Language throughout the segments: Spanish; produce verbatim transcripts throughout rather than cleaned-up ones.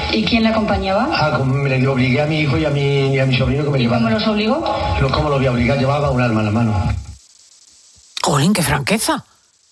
¿Y quién le acompañaba? Ah, como le obligué a mi hijo y a mi, y a mi sobrino que me ¿Y llevaran. cómo los obligó? ¿Cómo los voy a obligar? Llevaba un arma en la mano. ¡Jolín, qué franqueza!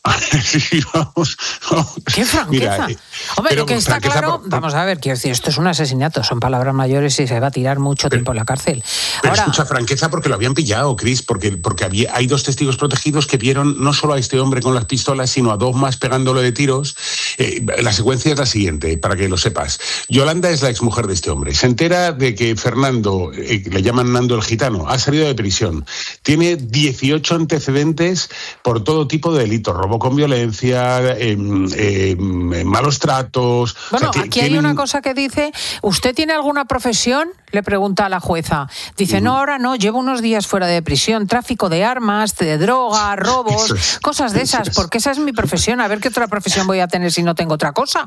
Sí, vamos, vamos. ¡Qué franqueza! Mira, eh, Hombre, lo que está claro, por... vamos a ver, quiero decir, esto es un asesinato, son palabras mayores y se va a tirar mucho pero, tiempo en la cárcel. Pero Ahora, escucha, franqueza, porque lo habían pillado, Cris, porque, porque había, hay dos testigos protegidos que vieron no solo a este hombre con las pistolas, sino a dos más pegándolo de tiros. Eh, la secuencia es la siguiente, para que lo sepas. Yolanda es la exmujer de este hombre. Se entera de que Fernando, eh, le llaman Nando el Gitano, ha salido de prisión. Tiene dieciocho antecedentes por todo tipo de delitos, robo con violencia, Eh, eh, malos tratos. Bueno, o sea, aquí hay tienen... una cosa que dice, ¿usted tiene alguna profesión? Le pregunta a la jueza. Dice, uh-huh. no, ahora no, llevo unos días fuera de prisión, tráfico de armas, de droga, robos, es, cosas de esas, es. porque esa es mi profesión. A ver qué otra profesión voy a tener si no tengo otra cosa.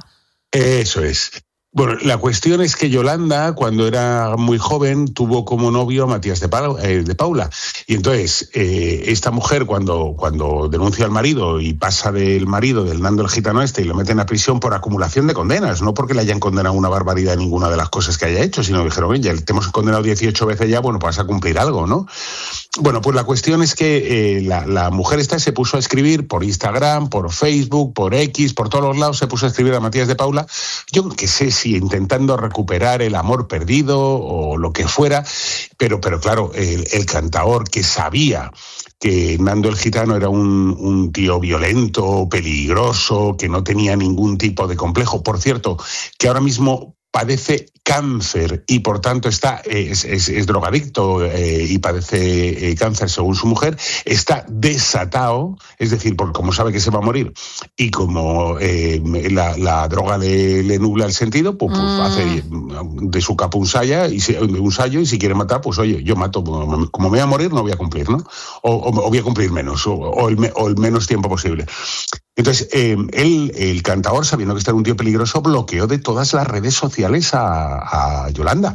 Eso es. Bueno, la cuestión es que Yolanda, cuando era muy joven, tuvo como novio a Matías de, pa- eh, de Paula. Y entonces, eh, esta mujer, cuando, cuando denuncia al marido y pasa del marido, del Nando el Gitano este, y lo meten a prisión por acumulación de condenas, no porque le hayan condenado una barbaridad ninguna de las cosas que haya hecho, sino que dijeron, oye, te hemos condenado dieciocho veces ya, bueno, pues vas a cumplir algo, ¿no? Bueno, pues la cuestión es que eh, la, la mujer esta se puso a escribir por Instagram, por Facebook, por X, por todos los lados, se puso a escribir a Matías de Paula. Yo que sé si intentando recuperar el amor perdido o lo que fuera, pero, pero claro, el, el cantaor que sabía que Nando el Gitano era un, un tío violento, peligroso, que no tenía ningún tipo de complejo. Por cierto, que ahora mismo padece cáncer y por tanto está es, es, es drogadicto eh, y padece eh, cáncer según su mujer, está desatado, es decir, porque como sabe que se va a morir y como eh, la, la droga le, le nubla el sentido, pues, pues mm. hace de su capa un saya y si, un sayo y si quiere matar, pues oye, yo mato, como me voy a morir no voy a cumplir, ¿no? O, o, o voy a cumplir menos, o, o, el, o el menos tiempo posible. Entonces, eh, él, el cantador, sabiendo que este era un tío peligroso, bloqueó de todas las redes sociales a, a Yolanda.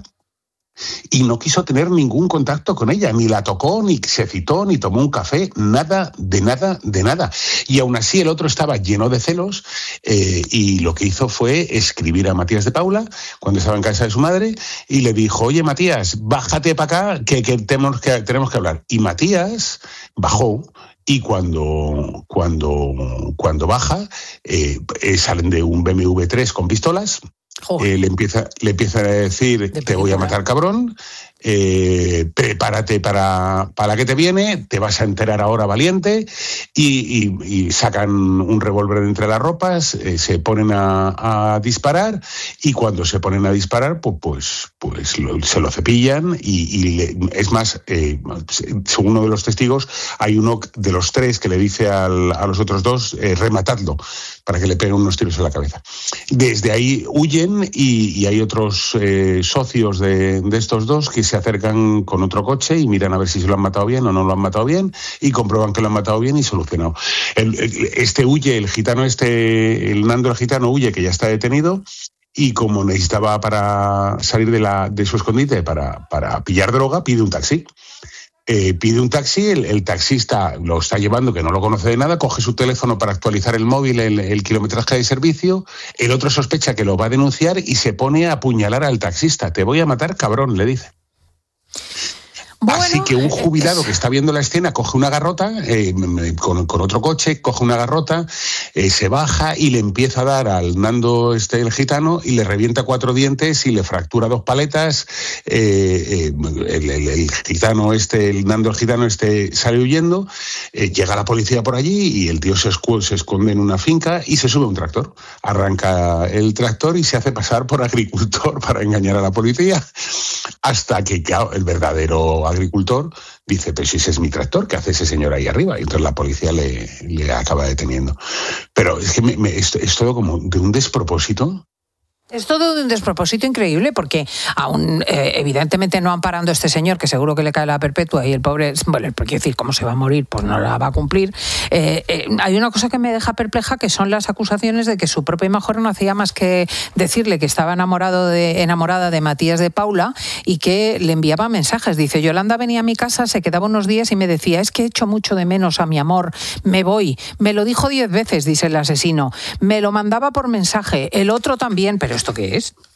Y no quiso tener ningún contacto con ella, ni la tocó, ni se citó, ni tomó un café, nada, de nada, de nada. Y aún así el otro estaba lleno de celos eh, y lo que hizo fue escribir a Matías de Paula cuando estaba en casa de su madre y le dijo, oye Matías, bájate para acá que, que, tenemos que tenemos que hablar. Y Matías bajó. Y cuando, cuando, cuando baja, eh, eh, salen de un B M W tres con pistolas, eh, le empieza, le empiezan a decir, te voy a matar, cabrón, eh, prepárate para, para que te viene, te vas a enterar ahora, valiente, y, y, y sacan un revólver de entre las ropas, eh, se ponen a, a disparar, y cuando se ponen a disparar, pues, pues, pues lo, se lo cepillan, y, y le, es más, eh, según uno de los testigos, hay uno de los tres que le dice al, a los otros dos, eh, rematadlo, para que le peguen unos tiros en la cabeza. Desde ahí huyen y, y hay otros eh, socios de, de estos dos que se acercan con otro coche y miran a ver si se lo han matado bien o no lo han matado bien y comprueban que lo han matado bien y solucionado. El, el, este huye, el gitano este, el Nando el Gitano huye, que ya está detenido, y como necesitaba para salir de, la, de su escondite para, para pillar droga, pide un taxi. Eh, pide un taxi, el, el taxista lo está llevando, que no lo conoce de nada, coge su teléfono para actualizar el móvil, el, el kilometraje de servicio, el otro sospecha que lo va a denunciar y se pone a apuñalar al taxista. Te voy a matar, cabrón, le dice. Bueno, así que un jubilado que está viendo la escena coge una garrota, eh, con, con otro coche, coge una garrota, eh, se baja y le empieza a dar al Nando este el gitano y le revienta cuatro dientes y le fractura dos paletas. Eh, eh, el, el, el gitano este, el Nando el gitano este sale huyendo, eh, llega la policía por allí y el tío se, escu- se esconde en una finca y se sube a un tractor. Arranca el tractor y se hace pasar por agricultor para engañar a la policía, hasta que, claro, el verdadero agricultor dice, pero si ese es mi tractor, ¿qué hace ese señor ahí arriba? Y entonces la policía le, le acaba deteniendo. Pero es que me, me, es, es todo como de un despropósito. Es todo de un despropósito increíble porque aún eh, evidentemente no amparando a este señor que seguro que le cae la perpetua y el pobre, bueno, porque decir cómo se va a morir, pues no la va a cumplir. Eh, eh, hay una cosa que me deja perpleja que son las acusaciones de que su propia mujer no hacía más que decirle que estaba enamorado de, enamorada de Matías de Paula y que le enviaba mensajes. Dice, Yolanda venía a mi casa, se quedaba unos días y me decía, es que he hecho mucho de menos a mi amor, me voy. Me lo dijo diez veces, dice el asesino. Me lo mandaba por mensaje, el otro también, pero ¿esto qué es?